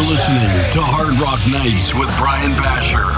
listening to Hard Rock Nights with Brian Basher.